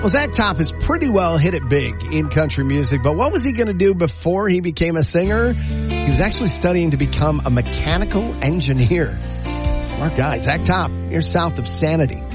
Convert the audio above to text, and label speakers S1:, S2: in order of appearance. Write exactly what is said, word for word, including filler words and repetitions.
S1: Well, Zach Top has pretty well hit it big in country music, but what was he going to do before he became a singer? He was actually studying to become a mechanical engineer. Smart guy. Zach Top, here south of Sanity.